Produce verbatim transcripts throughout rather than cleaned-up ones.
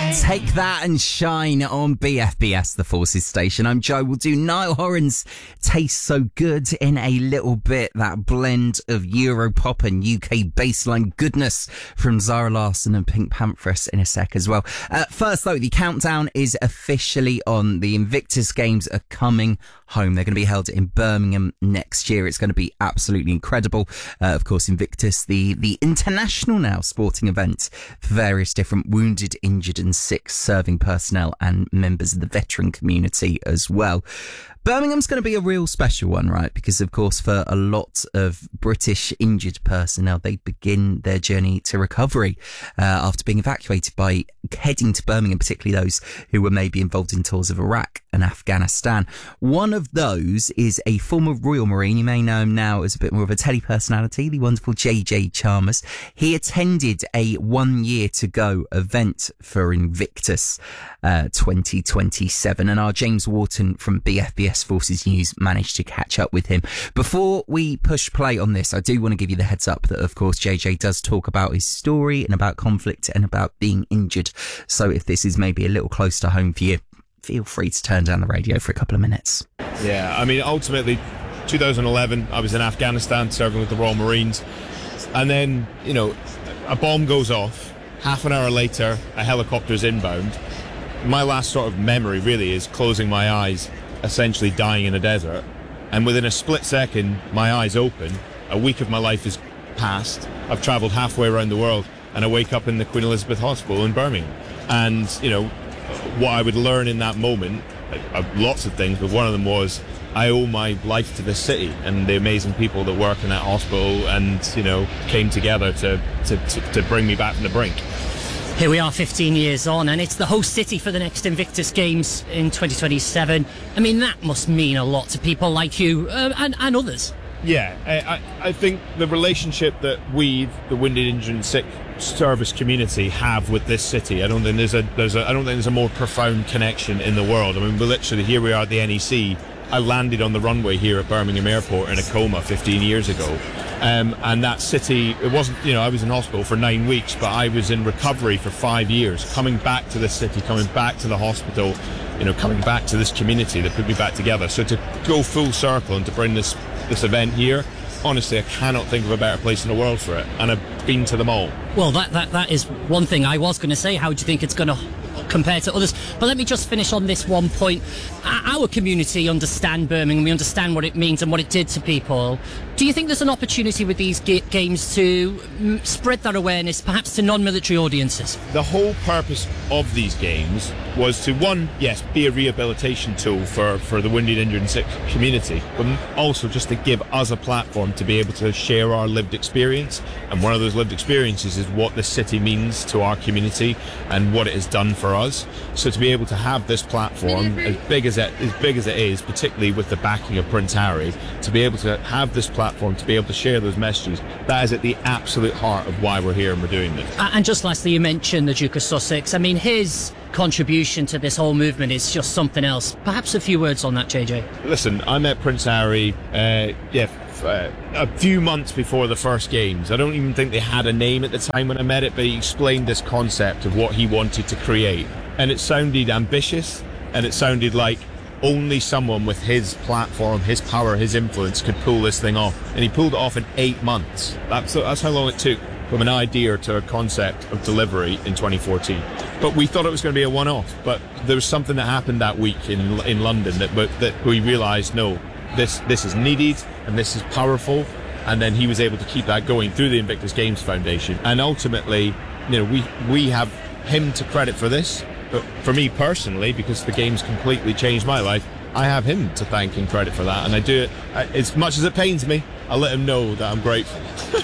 Take that and shine on B F B S, the Forces station. I'm Joe. We'll do Niall Horan's Taste So Good in a little bit. That blend of Europop and U K baseline goodness from Zara Larsson and Pink Panthers in a sec as well. Uh, first, though, the countdown is officially on. The Invictus Games are coming home. They're going to be held in Birmingham next year. It's going to be absolutely incredible. Uh, of course, Invictus, the, the international now sporting event for various different wounded, injured and sick serving personnel and members of the veteran community as well. Birmingham's going to be a real special one, right? Because, of course, for a lot of British injured personnel, they begin their journey to recovery uh, after being evacuated by heading to Birmingham, particularly those who were maybe involved in tours of Iraq and Afghanistan. One of those is a former Royal Marine. You may know him now as a bit more of a telly personality, the wonderful J J Chalmers. He attended a one year to go event for Invictus uh, twenty twenty-seven, and our James Wharton from B F B S Forces News managed to catch up with him. Before we push play on this, I do want to give you the heads up that, of course, J J does talk about his story and about conflict and about being injured. So if this is maybe a little close to home for you, feel free to turn down the radio for a couple of minutes. Yeah, I mean, ultimately, two thousand eleven, I was in Afghanistan serving with the Royal Marines. And then, you know, a bomb goes off. Half an hour later, a helicopter's inbound. My last sort of memory really is closing my eyes, essentially dying in a desert. And within a split second, my eyes open. A week of my life is past. I've travelled halfway around the world, and I wake up in the Queen Elizabeth Hospital in Birmingham. And, you know, what I would learn in that moment, uh, lots of things, but one of them was I owe my life to this city and the amazing people that work in that hospital and, you know, came together to, to, to, to bring me back from the brink. Here we are fifteen years on, and it's the host city for the next Invictus Games in twenty twenty-seven. I mean, that must mean a lot to people like you uh, and, and others. Yeah, I, I think the relationship that we, the Wounded, Injured and Sick service community, have with this city, I don't think there's a there's a I don't think there's a more profound connection in the world. I mean, we're literally here we are at the N E C. I landed on the runway here at Birmingham Airport in a coma fifteen years ago. Um, and that city, it wasn't, you know, I was in hospital for nine weeks, but I was in recovery for five years, coming back to this city, coming back to the hospital, you know, coming back to this community that put me back together. So to go full circle and to bring this, this event here, honestly, I cannot think of a better place in the world for it. And I've been to them all. Well, that, that, that is one thing I was going to say. How do you think it's going to compare to others? But let me just finish on this one point. Our community understand Birmingham. We understand what it means and what it did to people. Do you think there's an opportunity with these ga- games to m- spread that awareness, perhaps to non-military audiences? The whole purpose of these games was to, one, yes, be a rehabilitation tool for, for the wounded, injured and sick community, but also just to give us a platform to be able to share our lived experience. And one of those lived experiences is what this city means to our community and what it has done for us. So to be able to have this platform, as big as it, as big as it is, particularly with the backing of Prince Harry, to be able to have this platform, to be able to share those messages, that is at the absolute heart of why we're here and we're doing this. And just lastly, you mentioned the Duke of Sussex. I mean, his contribution to this whole movement is just something else. Perhaps a few words on that, J J. Listen, I met Prince Harry, uh, yeah, uh, a few months before the first games. I don't even think they had a name at the time when I met it, but he explained this concept of what he wanted to create. And it sounded ambitious, and it sounded like only someone with his platform, his power, his influence could pull this thing off. And he pulled it off in eight months. That's, that's how long it took from an idea to a concept of delivery in twenty fourteen. But we thought it was going to be a one-off. But there was something that happened that week in in London that that we realised, no, this this is needed and this is powerful. And then he was able to keep that going through the Invictus Games Foundation. And ultimately, you know, we we have him to credit for this. But for me personally, because the game's completely changed my life, I have him to thank and credit for that. And I do it, as much as it pains me, I let him know that I'm grateful.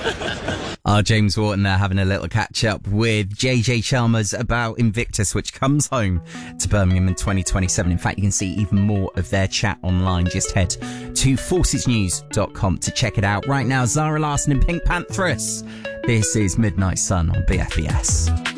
Our James Wharton there having a little catch up with J J Chalmers about Invictus, which comes home to Birmingham in twenty twenty-seven. In fact, you can see even more of their chat online. Just head to forces news dot com to check it out. Right now, Zara Larsson and Pink Panthers. This is Midnight Sun on B F B S.